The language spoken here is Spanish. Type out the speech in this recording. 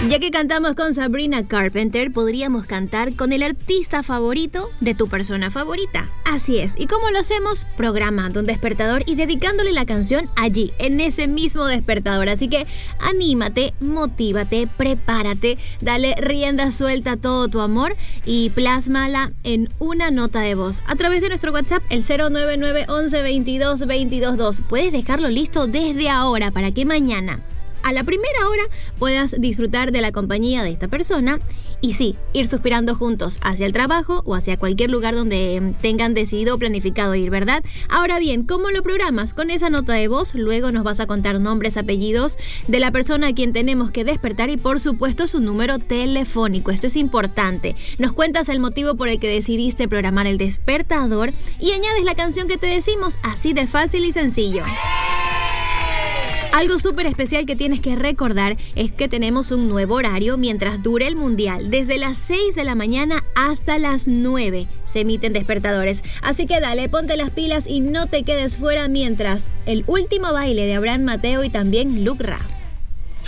Ya que cantamos con Sabrina Carpenter, podríamos cantar con el artista favorito de tu persona favorita. Así es, ¿y cómo lo hacemos? Programando un despertador y dedicándole la canción allí, en ese mismo despertador. Así que anímate, motívate, prepárate, dale rienda suelta a todo tu amor y plásmala en una nota de voz a través de nuestro WhatsApp, el 099 11 22 222. Puedes dejarlo listo desde ahora para que mañana a la primera hora puedas disfrutar de la compañía de esta persona y sí, ir suspirando juntos hacia el trabajo o hacia cualquier lugar donde tengan decidido o planificado ir, ¿verdad? Ahora bien, ¿cómo lo programas? Con esa nota de voz, luego nos vas a contar nombres, apellidos de la persona a quien tenemos que despertar y por supuesto su número telefónico. Esto es importante. Nos cuentas el motivo por el que decidiste programar el despertador y añades la canción que te decimos, así de fácil y sencillo. Algo súper especial que tienes que recordar es que tenemos un nuevo horario mientras dure el Mundial. Desde las 6 de la mañana hasta las 9 se emiten despertadores. Así que dale, ponte las pilas y no te quedes fuera mientras el último baile de Abraham Mateo y también Luke Ra.